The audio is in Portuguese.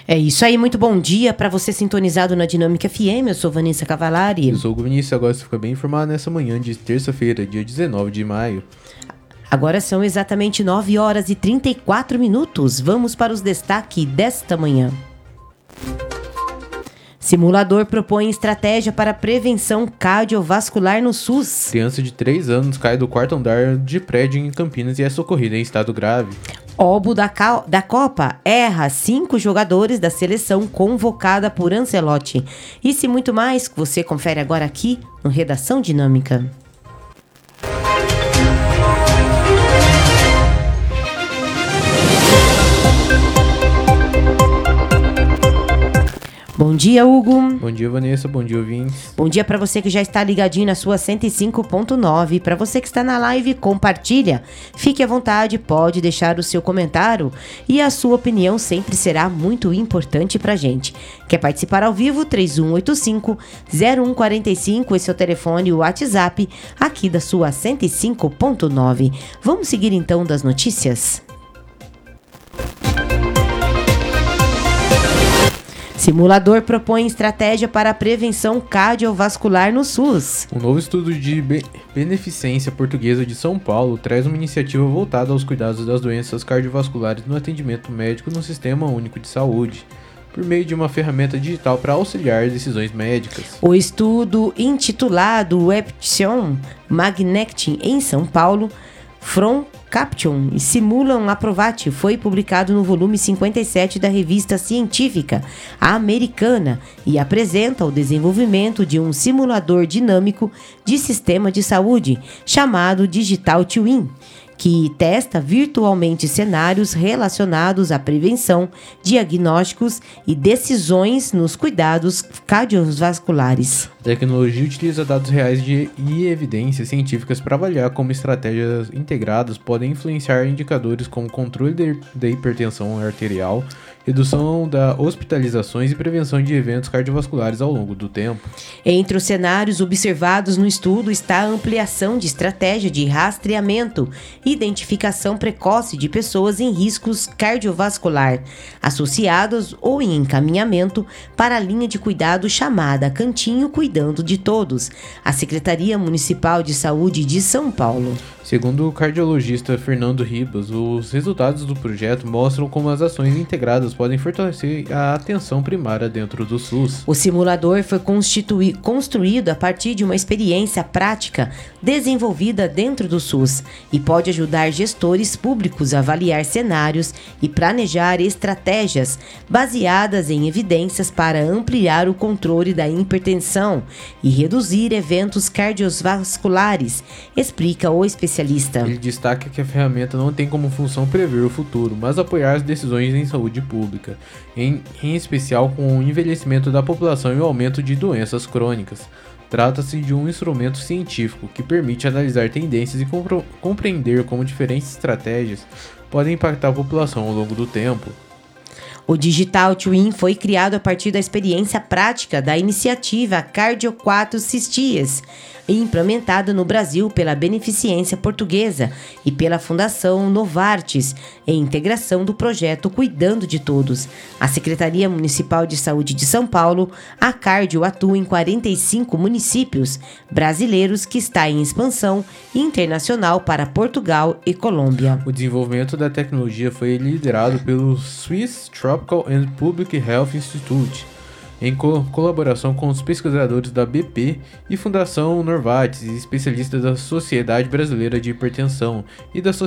É isso aí, muito bom dia para você sintonizado na Dinâmica FM. Eu sou Vanessa Cavalari. Eu sou o Vinícius, agora você fica bem informado nessa manhã de terça-feira, dia 19 de maio. Agora são exatamente 9 horas e 34 minutos. Vamos para os destaques desta manhã. Simulador propõe estratégia para prevenção cardiovascular no SUS. Criança de 3 anos cai do quarto andar de prédio em Campinas e é socorrida em estado grave. Obo da Copa erra 5 jogadores da seleção convocada por Ancelotti. Isso e muito mais que você confere agora aqui no Redação Dinâmica. Bom dia, Hugo. Bom dia, Vanessa. Bom dia, ouvintes. Bom dia para você que já está ligadinho na sua 105.9. Para você que está na live, compartilha. Fique à vontade, pode deixar o seu comentário e a sua opinião sempre será muito importante para a gente. Quer participar ao vivo? 3185-0145, esse é o telefone e o WhatsApp aqui da sua 105.9. Vamos seguir então das notícias? Simulador propõe estratégia para a prevenção cardiovascular no SUS. Um novo estudo de Beneficência Portuguesa de São Paulo traz uma iniciativa voltada aos cuidados das doenças cardiovasculares no atendimento médico no Sistema Único de Saúde, por meio de uma ferramenta digital para auxiliar decisões médicas. O estudo, intitulado Eption Magnetic em São Paulo, From Caption e Simulam Aprovate, foi publicado no volume 57 da revista científica americana e apresenta o desenvolvimento de um simulador dinâmico de sistema de saúde, chamado Digital Twin, que testa virtualmente cenários relacionados à prevenção, diagnósticos e decisões nos cuidados cardiovasculares. A tecnologia utiliza dados reais e evidências científicas para avaliar como estratégias integradas podem influenciar indicadores como controle da hipertensão arterial, redução das hospitalizações e prevenção de eventos cardiovasculares ao longo do tempo. Entre os cenários observados no estudo está a ampliação de estratégia de rastreamento e identificação precoce de pessoas em riscos cardiovascular, associados ou em encaminhamento para a linha de cuidado chamada Cantinho Cuidando de Todos, a Secretaria Municipal de Saúde de São Paulo. Segundo o cardiologista Fernando Ribas, os resultados do projeto mostram como as ações integradas podem fortalecer a atenção primária dentro do SUS. O simulador foi construído a partir de uma experiência prática desenvolvida dentro do SUS e pode ajudar gestores públicos a avaliar cenários e planejar estratégias baseadas em evidências para ampliar o controle da hipertensão e reduzir eventos cardiovasculares, explica o especialista. Ele destaca que a ferramenta não tem como função prever o futuro, mas apoiar as decisões em saúde pública, em especial com o envelhecimento da população e o aumento de doenças crônicas. Trata-se de um instrumento científico que permite analisar tendências e compreender como diferentes estratégias podem impactar a população ao longo do tempo. O Digital Twin foi criado a partir da experiência prática da iniciativa Cardio 4 Cistias, implementada no Brasil pela Beneficência Portuguesa e pela Fundação Novartis, em integração do projeto Cuidando de Todos. A Secretaria Municipal de Saúde de São Paulo, a Cardio atua em 45 municípios brasileiros que está em expansão internacional para Portugal e Colômbia. O desenvolvimento da tecnologia foi liderado pelo Swiss Tropical and Public Health Institute, em colaboração com os pesquisadores da BP e Fundação Novartis e especialistas da Sociedade Brasileira de Hipertensão e da